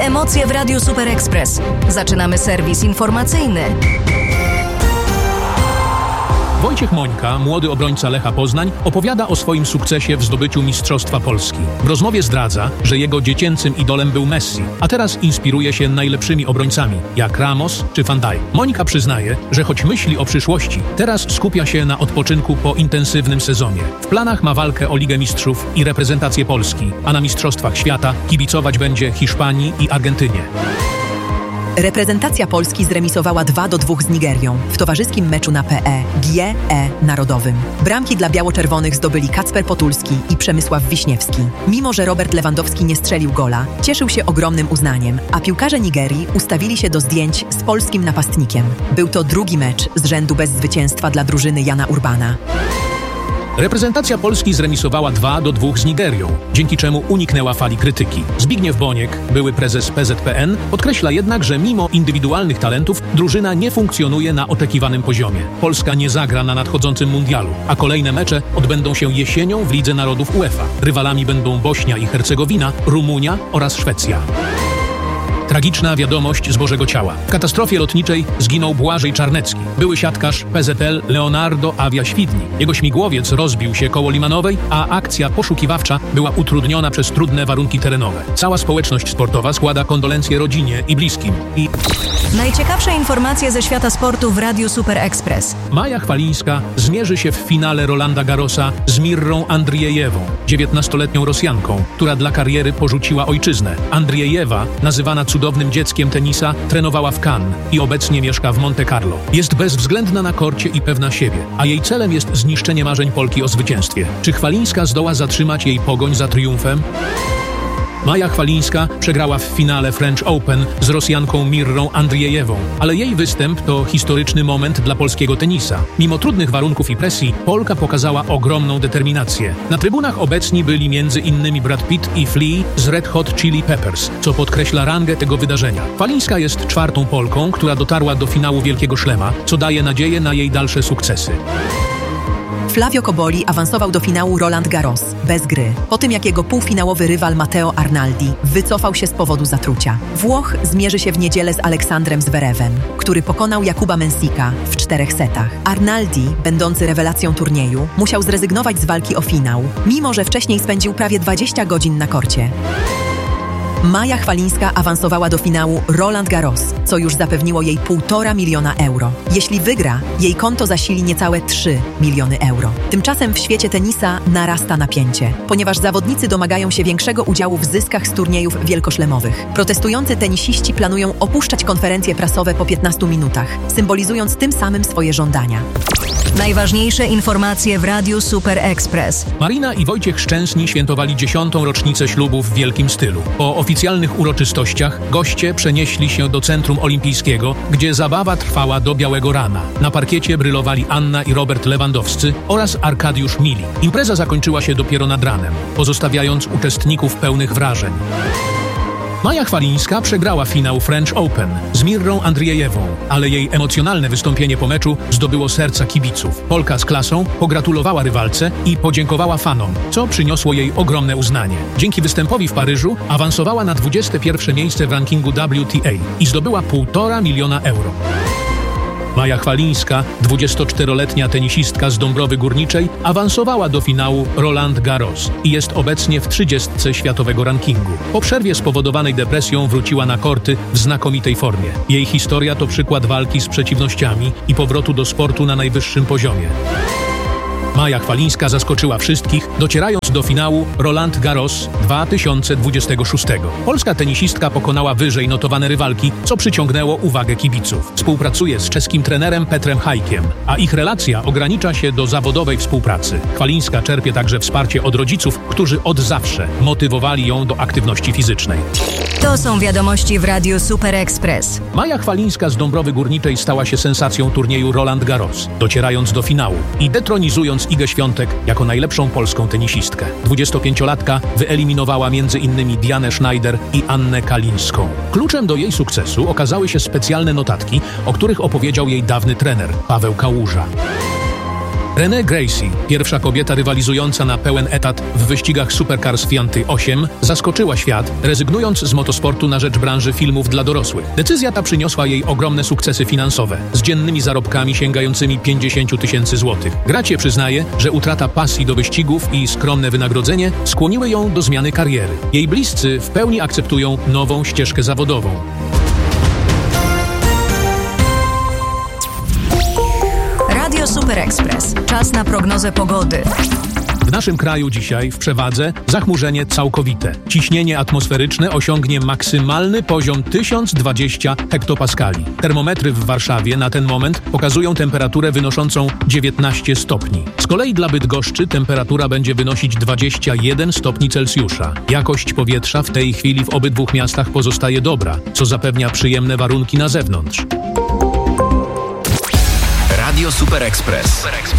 Emocje w Radiu Super Express. Zaczynamy serwis informacyjny. Wojciech Mońka, młody obrońca Lecha Poznań, opowiada o swoim sukcesie w zdobyciu Mistrzostwa Polski. W rozmowie zdradza, że jego dziecięcym idolem był Messi, a teraz inspiruje się najlepszymi obrońcami, jak Ramos czy Van Dijk. Mońka przyznaje, że choć myśli o przyszłości, teraz skupia się na odpoczynku po intensywnym sezonie. W planach ma walkę o Ligę Mistrzów i reprezentację Polski, a na Mistrzostwach Świata kibicować będzie Hiszpanii i Argentynie. Reprezentacja Polski zremisowała 2-2 z Nigerią w towarzyskim meczu na PGE Narodowym. Bramki dla biało-czerwonych zdobyli Kacper Potulski i Przemysław Wiśniewski. Mimo że Robert Lewandowski nie strzelił gola, cieszył się ogromnym uznaniem, a piłkarze Nigerii ustawili się do zdjęć z polskim napastnikiem. Był to drugi mecz z rzędu bez zwycięstwa dla drużyny Jana Urbana. Reprezentacja Polski zremisowała 2-2 z Nigerią, dzięki czemu uniknęła fali krytyki. Zbigniew Boniek, były prezes PZPN, podkreśla jednak, że mimo indywidualnych talentów drużyna nie funkcjonuje na oczekiwanym poziomie. Polska nie zagra na nadchodzącym mundialu, a kolejne mecze odbędą się jesienią w Lidze Narodów UEFA. Rywalami będą Bośnia i Hercegowina, Rumunia oraz Szwecja. Tragiczna wiadomość z Bożego Ciała. W katastrofie lotniczej zginął Błażej Czarnecki, były siatkarz PZL Leonardo Avia-Świdni. Jego śmigłowiec rozbił się koło Limanowej, a akcja poszukiwawcza była utrudniona przez trudne warunki terenowe. Cała społeczność sportowa składa kondolencje rodzinie i bliskim. Najciekawsze informacje ze świata sportu w Radiu Super Express. Maja Chwalińska zmierzy się w finale Rolanda Garrosa z Mirrą Andrijejewą, 19-letnią Rosjanką, która dla kariery porzuciła ojczyznę. Andrijejewa, nazywana cudownym dzieckiem tenisa, trenowała w Cannes i obecnie mieszka w Monte Carlo. Jest bezwzględna na korcie i pewna siebie, a jej celem jest zniszczenie marzeń Polki o zwycięstwie. Czy Chwalińska zdoła zatrzymać jej pogoń za triumfem? Maja Chwalińska przegrała w finale French Open z Rosjanką Mirrą Andrijejewą, ale jej występ to historyczny moment dla polskiego tenisa. Mimo trudnych warunków i presji, Polka pokazała ogromną determinację. Na trybunach obecni byli m.in. Brad Pitt i Flea z Red Hot Chili Peppers, co podkreśla rangę tego wydarzenia. Chwalińska jest czwartą Polką, która dotarła do finału Wielkiego Szlema, co daje nadzieję na jej dalsze sukcesy. Flavio Cobolli awansował do finału Roland Garros bez gry, po tym jak jego półfinałowy rywal Matteo Arnaldi wycofał się z powodu zatrucia. Włoch zmierzy się w niedzielę z Aleksandrem Zverevem, który pokonał Jakuba Mensika w 4 setach. Arnaldi, będący rewelacją turnieju, musiał zrezygnować z walki o finał, mimo że wcześniej spędził prawie 20 godzin na korcie. Maja Chwalińska awansowała do finału Roland Garros, co już zapewniło jej 1,5 miliona euro. Jeśli wygra, jej konto zasili niecałe 3 miliony euro. Tymczasem w świecie tenisa narasta napięcie, ponieważ zawodnicy domagają się większego udziału w zyskach z turniejów wielkoszlemowych. Protestujący tenisiści planują opuszczać konferencje prasowe po 15 minutach, symbolizując tym samym swoje żądania. Najważniejsze informacje w Radiu Super Express. Marina i Wojciech Szczęsni świętowali 10. rocznicę ślubu w wielkim stylu. Po oficjalnych uroczystościach goście przenieśli się do Centrum Olimpijskiego, gdzie zabawa trwała do białego rana. Na parkiecie brylowali Anna i Robert Lewandowscy oraz Arkadiusz Milik. Impreza zakończyła się dopiero nad ranem, pozostawiając uczestników pełnych wrażeń. Maja Chwalińska przegrała finał French Open z Mirrą Andrijejewą, ale jej emocjonalne wystąpienie po meczu zdobyło serca kibiców. Polka z klasą pogratulowała rywalce i podziękowała fanom, co przyniosło jej ogromne uznanie. Dzięki występowi w Paryżu awansowała na 21. miejsce w rankingu WTA i zdobyła 1,5 miliona euro. Maja Chwalińska, 24-letnia tenisistka z Dąbrowy Górniczej, awansowała do finału Roland Garros i jest obecnie w 30 światowego rankingu. Po przerwie spowodowanej depresją wróciła na korty w znakomitej formie. Jej historia to przykład walki z przeciwnościami i powrotu do sportu na najwyższym poziomie. Maja Chwalińska zaskoczyła wszystkich, docierając do finału Roland Garros 2026. Polska tenisistka pokonała wyżej notowane rywalki, co przyciągnęło uwagę kibiców. Współpracuje z czeskim trenerem Petrem Hajkiem, a ich relacja ogranicza się do zawodowej współpracy. Chwalińska czerpie także wsparcie od rodziców, którzy od zawsze motywowali ją do aktywności fizycznej. To są wiadomości w Radiu Super Express. Maja Chwalińska z Dąbrowy Górniczej stała się sensacją turnieju Roland Garros, docierając do finału i detronizując Igę Świątek jako najlepszą polską tenisistkę. 25-latka wyeliminowała m.in. Dianę Schneider i Annę Kalińską. Kluczem do jej sukcesu okazały się specjalne notatki, o których opowiedział jej dawny trener Paweł Kałuża. Renée Gracie, pierwsza kobieta rywalizująca na pełen etat w wyścigach Supercars Fianty 8, zaskoczyła świat, rezygnując z motosportu na rzecz branży filmów dla dorosłych. Decyzja ta przyniosła jej ogromne sukcesy finansowe, z dziennymi zarobkami sięgającymi 50 000 złotych. Gracie przyznaje, że utrata pasji do wyścigów i skromne wynagrodzenie skłoniły ją do zmiany kariery. Jej bliscy w pełni akceptują nową ścieżkę zawodową. Radio Super Express. Czas na prognozę pogody. W naszym kraju dzisiaj w przewadze zachmurzenie całkowite. Ciśnienie atmosferyczne osiągnie maksymalny poziom 1020 hektopaskali. Termometry w Warszawie na ten moment pokazują temperaturę wynoszącą 19 stopni. Z kolei dla Bydgoszczy temperatura będzie wynosić 21 stopni Celsjusza. Jakość powietrza w tej chwili w obydwu miastach pozostaje dobra, co zapewnia przyjemne warunki na zewnątrz. Radio Super Express.